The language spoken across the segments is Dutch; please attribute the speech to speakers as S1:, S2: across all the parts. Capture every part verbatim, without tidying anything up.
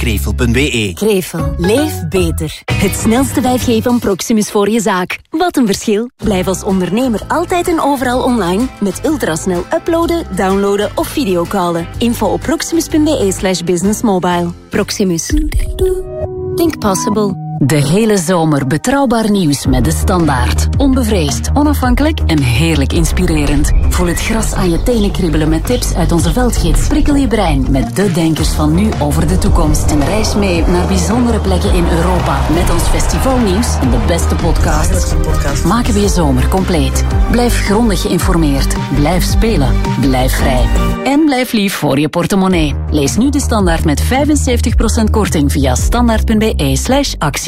S1: krevel punt b e.
S2: Krevel. Leef beter. Het snelste vijf G van Proximus voor je zaak. Wat een verschil. Blijf als ondernemer altijd en overal online met ultrasnel uploaden, downloaden of videocallen. Info op proximus.be slash businessmobile. Proximus. Think possible. De hele zomer betrouwbaar nieuws met De Standaard. Onbevreesd, onafhankelijk en heerlijk inspirerend. Voel het gras aan je tenen kriebelen met tips uit onze veldgids. Prikkel je brein met de denkers van nu over de toekomst. En reis mee naar bijzondere plekken in Europa. Met ons festivalnieuws en de beste podcasts. Maken we je zomer compleet. Blijf grondig geïnformeerd. Blijf spelen. Blijf vrij. En blijf lief voor je portemonnee. Lees nu De Standaard met vijfenzeventig procent korting via standaard.be slash actie.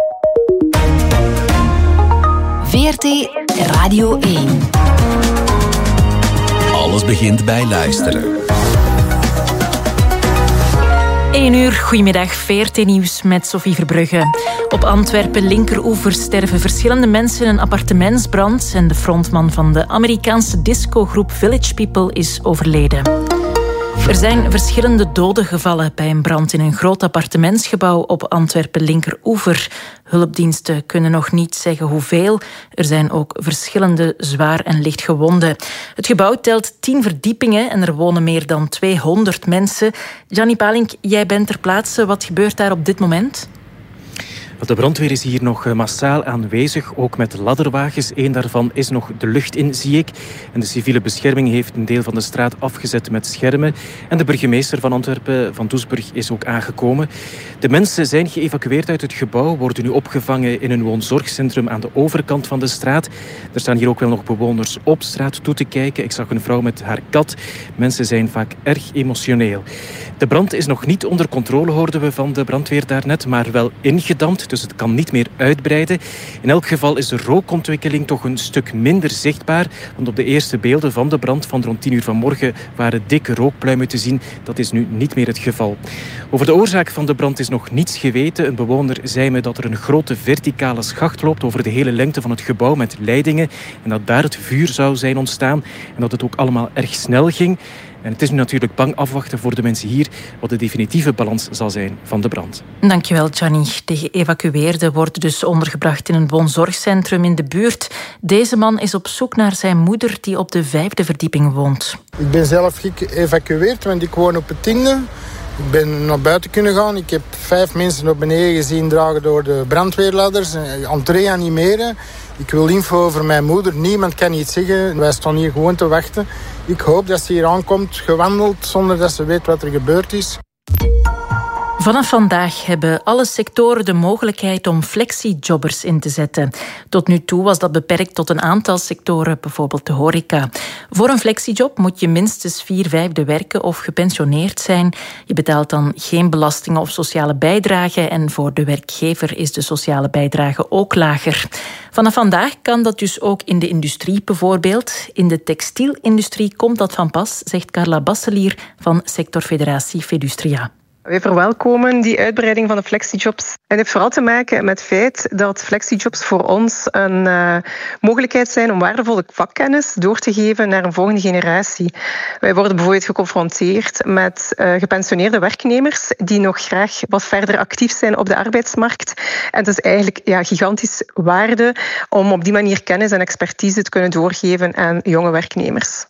S2: V R T Radio één.
S1: Alles begint bij luisteren.
S3: één uur, goedemiddag, V R T-nieuws met Sophie Verbrugge. Op Antwerpen linkeroever sterven verschillende mensen in een appartementsbrand en de frontman van de Amerikaanse discogroep Village People is overleden. Er zijn verschillende doden gevallen bij een brand in een groot appartementsgebouw op Antwerpen linkeroever. Hulpdiensten kunnen nog niet zeggen hoeveel. Er zijn ook verschillende zwaar en licht gewonden. Het gebouw telt tien verdiepingen en er wonen meer dan tweehonderd mensen. Gianni Palink, jij bent ter plaatse. Wat gebeurt daar op dit moment?
S4: De brandweer is hier nog massaal aanwezig, ook met ladderwagens. Eén daarvan is nog de lucht in, zie ik. En de civiele bescherming heeft een deel van de straat afgezet met schermen. En de burgemeester van Antwerpen, Van Doesburg, is ook aangekomen. De mensen zijn geëvacueerd uit het gebouw, worden nu opgevangen in een woonzorgcentrum aan de overkant van de straat. Er staan hier ook wel nog bewoners op straat toe te kijken. Ik zag een vrouw met haar kat. Mensen zijn vaak erg emotioneel. De brand is nog niet onder controle, hoorden we van de brandweer daarnet, maar wel ingedampt. Dus het kan niet meer uitbreiden. In elk geval is de rookontwikkeling toch een stuk minder zichtbaar. Want op de eerste beelden van de brand van rond tien uur vanmorgen waren dikke rookpluimen te zien. Dat is nu niet meer het geval. Over de oorzaak van de brand is nog niets geweten. Een bewoner zei me dat er een grote verticale schacht loopt over de hele lengte van het gebouw met leidingen. En dat daar het vuur zou zijn ontstaan. En dat het ook allemaal erg snel ging. En het is nu natuurlijk bang afwachten voor de mensen hier wat de definitieve balans zal zijn van de brand.
S3: Dankjewel, Gianni. De geëvacueerden worden dus ondergebracht in een woonzorgcentrum in de buurt. Deze man is op zoek naar zijn moeder die op de vijfde verdieping woont.
S5: Ik ben zelf geëvacueerd, want ik woon op het tiende. Ik ben naar buiten kunnen gaan. Ik heb vijf mensen naar beneden gezien dragen door de brandweerladders. Aan het reanimeren. Ik wil info over mijn moeder. Niemand kan iets zeggen. Wij staan hier gewoon te wachten. Ik hoop dat ze hier aankomt, gewandeld, zonder dat ze weet wat er gebeurd is.
S3: Vanaf vandaag hebben alle sectoren de mogelijkheid om flexi-jobbers in te zetten. Tot nu toe was dat beperkt tot een aantal sectoren, bijvoorbeeld de horeca. Voor een flexi-job moet je minstens vier vijfde werken of gepensioneerd zijn. Je betaalt dan geen belastingen of sociale bijdrage en voor de werkgever is de sociale bijdrage ook lager. Vanaf vandaag kan dat dus ook in de industrie bijvoorbeeld. In de textielindustrie komt dat van pas, zegt Carla Basselier van sectorfederatie Fedustria.
S6: Wij verwelkomen die uitbreiding van de flexijobs. En het heeft vooral te maken met het feit dat flexijobs voor ons een uh, mogelijkheid zijn om waardevolle vakkennis door te geven naar een volgende generatie. Wij worden bijvoorbeeld geconfronteerd met uh, gepensioneerde werknemers die nog graag wat verder actief zijn op de arbeidsmarkt. En het is eigenlijk ja, gigantisch waarde om op die manier kennis en expertise te kunnen doorgeven aan jonge werknemers.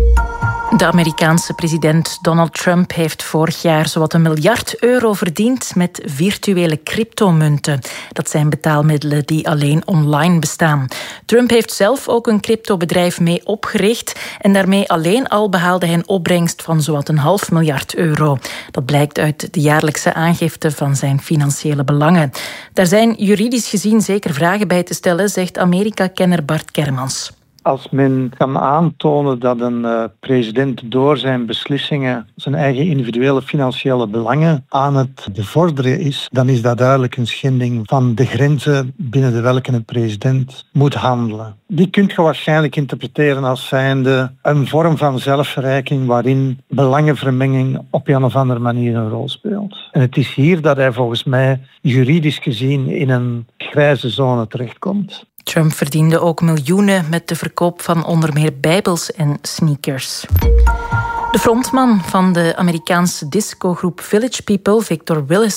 S3: De Amerikaanse president Donald Trump heeft vorig jaar zowat een miljard euro verdiend met virtuele cryptomunten. Dat zijn betaalmiddelen die alleen online bestaan. Trump heeft zelf ook een cryptobedrijf mee opgericht en daarmee alleen al behaalde hij een opbrengst van zowat een half miljard euro. Dat blijkt uit de jaarlijkse aangifte van zijn financiële belangen. Daar zijn juridisch gezien zeker vragen bij te stellen, zegt Amerika-kenner Bart Kermans.
S7: Als men kan aantonen dat een uh, president door zijn beslissingen zijn eigen individuele financiële belangen aan het bevorderen is, dan is dat duidelijk een schending van de grenzen binnen de welke een president moet handelen. Die kun je waarschijnlijk interpreteren als zijnde een vorm van zelfverrijking waarin belangenvermenging op een of andere manier een rol speelt. En het is hier dat hij volgens mij juridisch gezien in een grijze zone terechtkomt.
S3: Trump verdiende ook miljoenen met de verkoop van onder meer bijbels en sneakers. De frontman van de Amerikaanse discogroep Village People, Victor Willis,